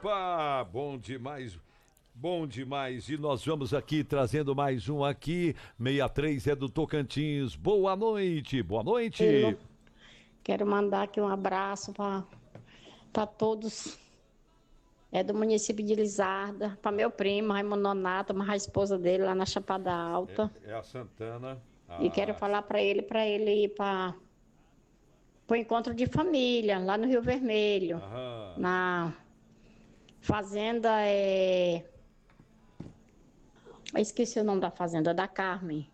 Opa, bom demais. Bom demais, e nós vamos aqui trazendo mais um aqui, 63 é do Tocantins. Boa noite, boa noite. Eu quero mandar aqui um abraço para todos do município de Lizarda, para meu primo Raimundo Nonato, a esposa dele lá na Chapada Alta. É a Santana. E quero falar para ele ir para o encontro de família, lá no Rio Vermelho, na fazenda eu esqueci o nome da fazenda, da Carmen.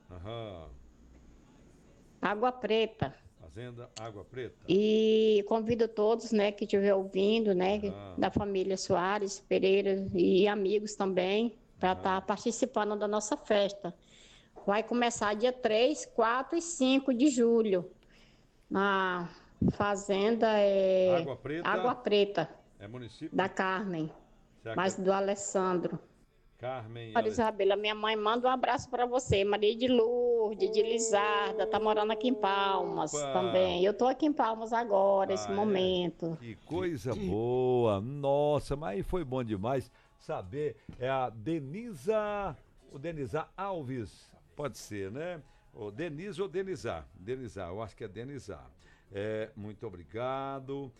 Água Preta. Fazenda Água Preta. E convido todos, né, que estiver ouvindo, né, da família Soares Pereira e amigos também, para estar participando da nossa festa. Vai começar dia 3, 4 e 5 de julho, na fazenda Água Preta. É município? Da Carmen, mas do Alessandro. Carmen. Maria Isabela, minha mãe manda um abraço para você, Maria de Lourdes, de Lizarda, tá morando aqui em Palmas também. Eu tô aqui em Palmas agora, esse momento. Que coisa boa, nossa, mas foi bom demais saber, é a Denisa Alves, pode ser, né? O Denise ou Denizar, eu acho que é Denizar. Muito obrigado.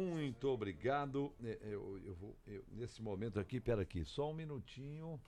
Eu nesse momento aqui, pera aqui, só um minutinho.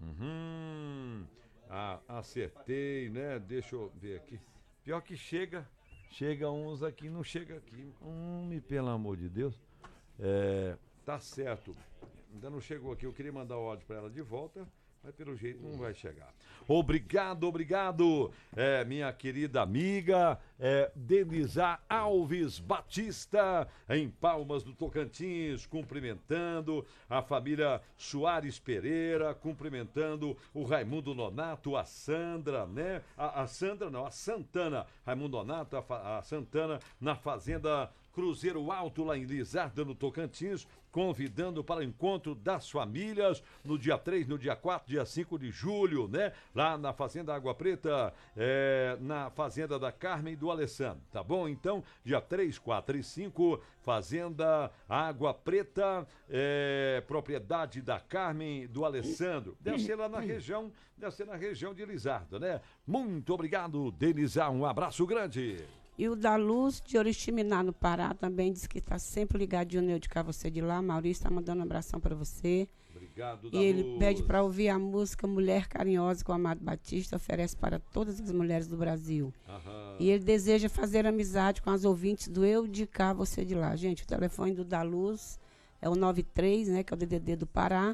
Acertei, né? Deixa eu ver aqui. Pior que chega uns aqui, não chega aqui. Pelo amor de Deus. Tá certo. Ainda não chegou aqui, eu queria mandar o áudio para ela de volta. Mas pelo jeito não vai chegar. Obrigado. Minha querida amiga Denisa Alves Batista, em Palmas do Tocantins, cumprimentando a família Soares Pereira, cumprimentando o Raimundo Nonato, a Sandra, né? A Santana. Raimundo Nonato, a Santana, na fazenda Cruzeiro Alto, lá em Lizarda, no Tocantins, convidando para o encontro das famílias no dia 3, no dia 4, dia 5 de julho, né? Lá na Fazenda Água Preta, na Fazenda da Carmen e do Alessandro, tá bom? Então, dia 3, 4 e 5, Fazenda Água Preta, propriedade da Carmen e do Alessandro. Deve ser lá na região de Lizarda, né? Muito obrigado, Denisa, um abraço grande. E o da Luz de Oriximiná, no Pará, também diz que está sempre ligadinho no Eu de Cá, Você de Lá. Maurício está mandando um abração para você. Obrigado, E ele pede para ouvir a música Mulher Carinhosa, com o Amado Batista, oferece para todas as mulheres do Brasil. E ele deseja fazer amizade com as ouvintes do Eu de Cá, Você de Lá. Gente, o telefone do da Luz é o 93, né, que é o DDD do Pará,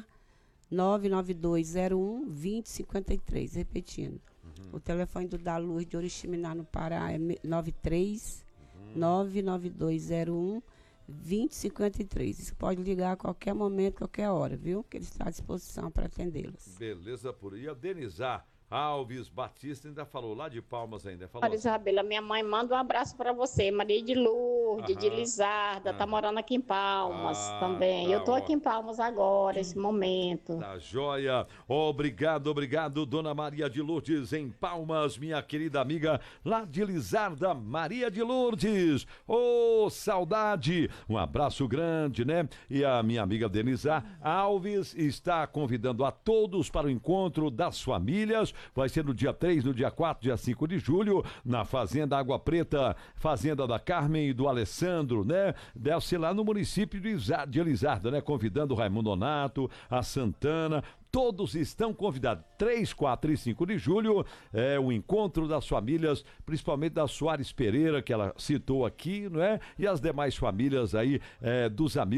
99201-2053, repetindo. O telefone do da Luz de Oriximiná, no Pará, é 93 99201-2053. Isso pode ligar a qualquer momento, qualquer hora, viu? Que ele está à disposição para atendê-las. Beleza, por aí. A Denisa Alves Batista ainda falou lá de Palmas ainda. Maria Isabela, minha mãe manda um abraço para você, Maria de Lourdes, de Lizarda, tá morando aqui em Palmas também. Eu tô aqui em Palmas agora, esse momento. Tá joia. Obrigado, Dona Maria de Lourdes, em Palmas, minha querida amiga lá de Lizarda, Maria de Lourdes. Saudade. Um abraço grande, né? E a minha amiga Denisa Alves está convidando a todos para o encontro das famílias. Vai ser no dia 3, no dia 4, dia 5 de julho, na Fazenda Água Preta, Fazenda da Carmen e do Alessandro, né? Deve ser lá no município de Lizarda, né? Convidando o Raimundo Nonato, a Santana. Todos estão convidados. 3, 4 e 5 de julho é o encontro das famílias, principalmente da Soares Pereira, que ela citou aqui, não é? E as demais famílias aí dos amigos.